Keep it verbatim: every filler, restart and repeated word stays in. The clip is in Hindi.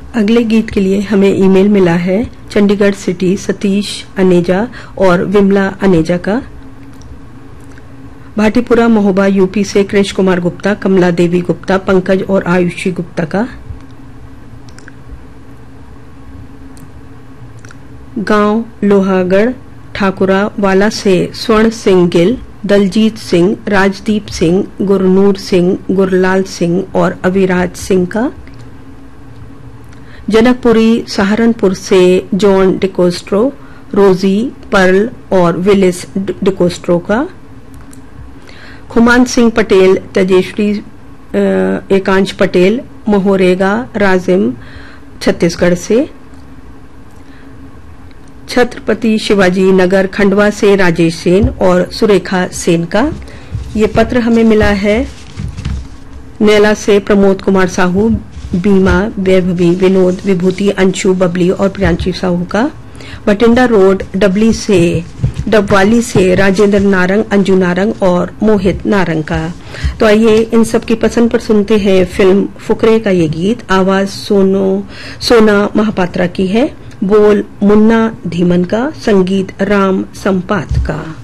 अगले गीत के लिए हमें ईमेल मिला है चंडीगढ़ सिटी सतीश अनेजा और विमला अनेजा का। भाटीपुरा महोबा यूपी से कृष्ण कुमार गुप्ता, कमला देवी गुप्ता, पंकज और आयुषी गुप्ता का। गांव लोहागढ़ ठाकुरा वाला से स्वर्ण सिंह गिल, दलजीत सिंह, राजदीप सिंह, गुरनूर सिंह, गुरलाल सिंह और अविराज सिंह का। जनकपुरी सहारनपुर से जॉन डिकोस्ट्रो, रोजी, पर्ल और विलिस डिकोस्ट्रो का। खुमान सिंह पटेल, तेजश्री एकांश पटेल, मोहरेगा राजिम छत्तीसगढ़ से। छत्रपति शिवाजी नगर खंडवा से राजेश सेन और सुरेखा सेन का। ये पत्र हमें मिला है नैला से प्रमोद कुमार साहू, बीमा, वैभवी, विनोद, विभूति, अंशु, बबली और प्रियांशी साहू का। बटिंडा रोड डबली से डबवाली से राजेंद्र नारंग, अंजू नारंग और मोहित नारंग का। तो आइए इन सब की पसंद पर सुनते हैं फिल्म फुकरे का ये गीत। आवाज सोनो सोना महापात्रा की है, बोल मुन्ना धीमन का, संगीत राम संपात का।